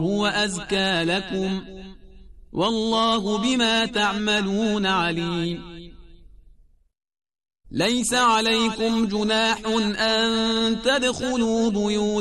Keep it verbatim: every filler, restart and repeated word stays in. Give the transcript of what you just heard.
هو أزكى لكم والله بما تعملون عليم. ليس عليكم جناح أن تدخلوا بيوتا